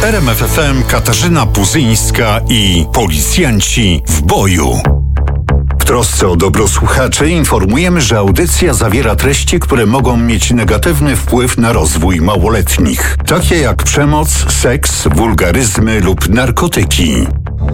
RMF FM, Katarzyna Puzyńska i policjanci w boju. W trosce o dobro słuchaczy informujemy, że audycja zawiera treści, które mogą mieć negatywny wpływ na rozwój małoletnich, takie jak przemoc, seks, wulgaryzmy lub narkotyki.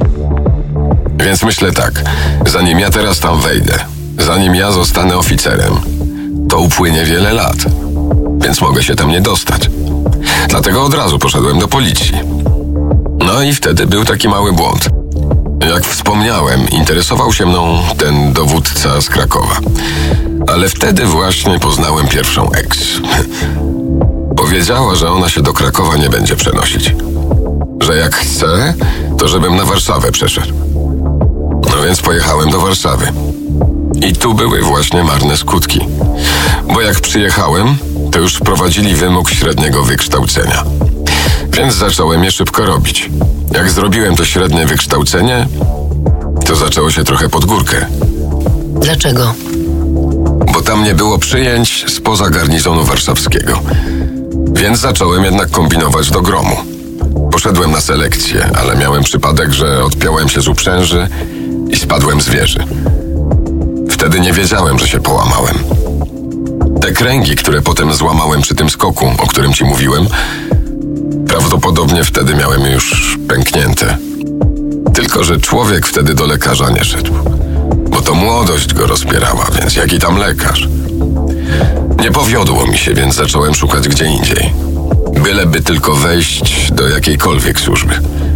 Więc myślę tak, zanim ja teraz tam wejdę, zanim ja zostanę oficerem, to upłynie wiele lat, więc mogę się tam nie dostać. Dlatego od razu poszedłem do policji. No i wtedy był taki mały błąd. Jak wspomniałem, interesował się mną ten dowódca z Krakowa. Ale wtedy właśnie poznałem pierwszą ex. Powiedziała, że ona się do Krakowa nie będzie przenosić. Że jak chce, to żebym na Warszawę przeszedł. No więc pojechałem do Warszawy. I tu były właśnie marne skutki. Bo jak przyjechałem, to już wprowadzili wymóg średniego wykształcenia. Więc zacząłem je szybko robić. Jak zrobiłem to średnie wykształcenie, to zaczęło się trochę pod górkę. Dlaczego? Bo tam nie było przyjęć spoza garnizonu warszawskiego. Więc zacząłem jednak kombinować do gromu. Poszedłem na selekcję, ale miałem przypadek, że odpiąłem się z uprzęży i spadłem z wieży. Wtedy nie wiedziałem, że się połamałem. Te kręgi, które potem złamałem przy tym skoku, o którym ci mówiłem, prawdopodobnie wtedy miałem już pęknięte. Tylko że człowiek wtedy do lekarza nie szedł. Bo to młodość go rozpierała, więc jaki tam lekarz? Nie powiodło mi się, więc zacząłem szukać gdzie indziej. Byleby tylko wejść do jakiejkolwiek służby.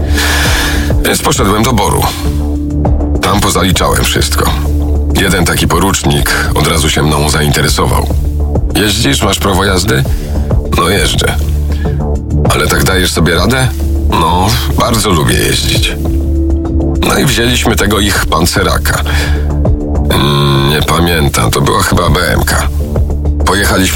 Więc poszedłem do BOR-u. Tam pozaliczałem wszystko. Jeden taki porucznik od razu się mną zainteresował. Jeździsz, masz prawo jazdy? No jeżdżę. Ale tak dajesz sobie radę? No, bardzo lubię jeździć. No i wzięliśmy tego ich panceraka. Nie pamiętam, to była chyba BMK. Pojechaliśmy